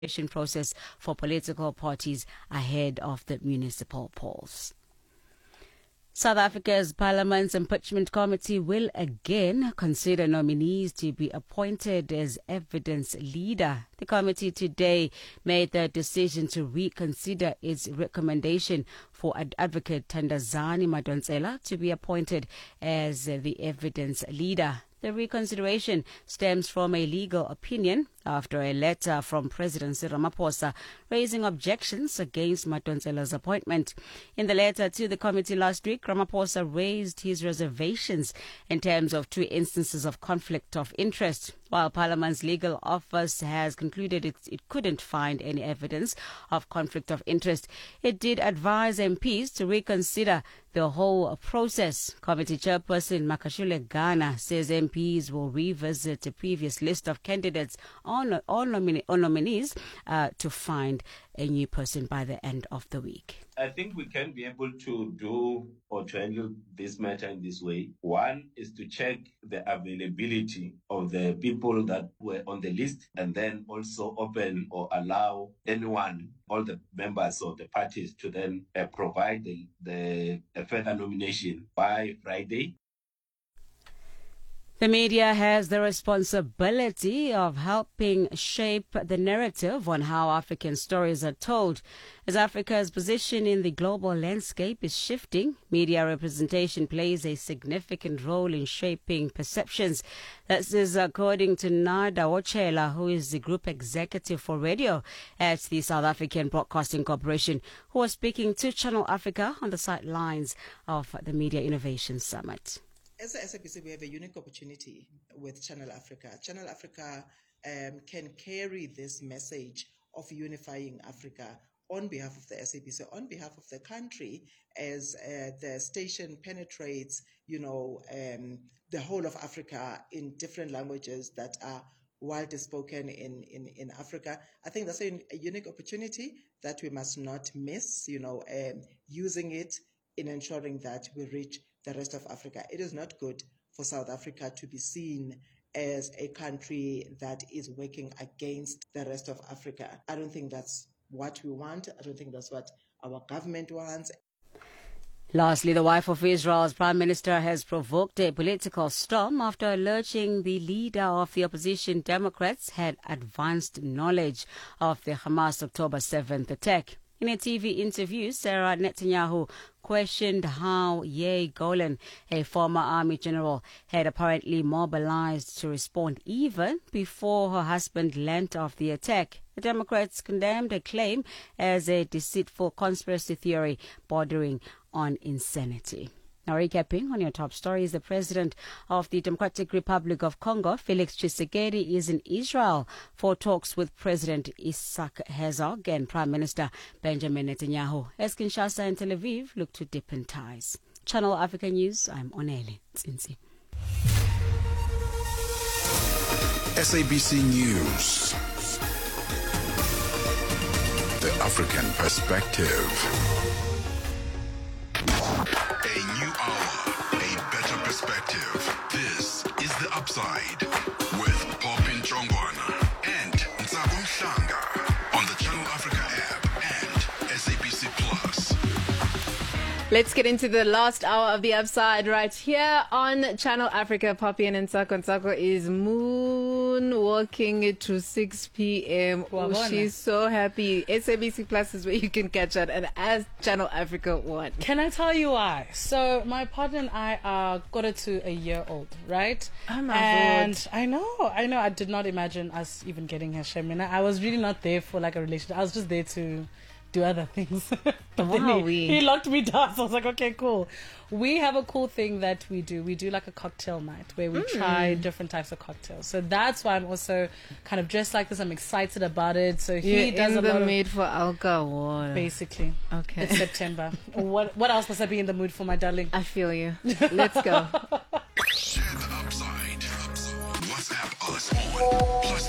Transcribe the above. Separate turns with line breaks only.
process for political parties ahead of the municipal polls. South Africa's Parliament's Impeachment Committee will again consider nominees to be appointed as evidence leader. The committee today made the decision to reconsider its recommendation for Advocate Thandazani Madonsela to be appointed as the evidence leader. The reconsideration stems from a legal opinion after a letter from President Cyril Ramaphosa raising objections against Madonsela's appointment. In the letter to the committee last week, Ramaphosa raised his reservations in terms of 2 instances of conflict of interest. While Parliament's legal office has concluded it couldn't find any evidence of conflict of interest, it did advise MPs to reconsider the whole process. Committee Chairperson Makashule Ghana says MPs will revisit a previous list of candidates or nominees to find a new person by the end of the week.
I think we can be able to do or to handle this matter in this way. One is to check the availability of the people that were on the list, and then also open or allow anyone, all the members of the parties, to then provide the further nomination by Friday.
The media has the responsibility of helping shape the narrative on how African stories are told. As Africa's position in the global landscape is shifting, media representation plays a significant role in shaping perceptions. This is according to Nada Ochela, who is the group executive for radio at the South African Broadcasting Corporation, who was speaking to Channel Africa on the sidelines of the Media Innovation Summit.
As a SABC, we have a unique opportunity with Channel Africa. Channel Africa can carry this message of unifying Africa on behalf of the SABC, on behalf of the country, as the station penetrates, the whole of Africa in different languages that are widely spoken in Africa. I think that's a unique opportunity that we must not miss, using it in ensuring that we reach the rest of Africa. It is not good for South Africa to be seen as a country that is working against the rest of Africa. I don't think that's what we want. I don't think that's what our government wants.
Lastly, the wife of Israel's prime minister has provoked a political storm after alleging the leader of the opposition Democrats had advanced knowledge of the Hamas October 7th attack. In a TV interview, Sarah Netanyahu questioned how Yair Golan, a former army general, had apparently mobilized to respond even before her husband learned of the attack. The Democrats condemned a claim as a deceitful conspiracy theory bordering on insanity. Now, recapping on your top stories, the president of the Democratic Republic of Congo, Felix Tshisekedi, is in Israel for talks with President Isaac Herzog and Prime Minister Benjamin Netanyahu. As Kinshasa and Tel Aviv look to deepen ties. Channel Africa News, I'm Onele Tsinsi.
SABC News. The African Perspective. A new hour, a better perspective. This is The Upside with Popin Chongwana and Ntsako Mhlanga on the Channel Africa app and SABC Plus.
Let's get into the last hour of The Upside right here on Channel Africa. Poppy and Ntsako is moonwalking to 6 p.m. Oh, she's so happy. SABC Plus is where you can catch her, and as Channel Africa 1.
Can I tell you why? So my partner and I are quarter to a year old, right?
Oh my
and
God.
I know. I did not imagine us even getting her Shemina. I was really not there for like a relationship. I was just there to do other things. But then he locked me down. So I was like, okay, cool. We have a cool thing that we do. We do like a cocktail night where we try different types of cocktails. So that's why I'm also kind of dressed like this. I'm excited about it. So he does a lot of
mood for alcohol.
Basically.
Okay.
It's September. What else must I be in the mood for, my darling?
I feel you. Let's go.
Share the upside. WhatsApp us on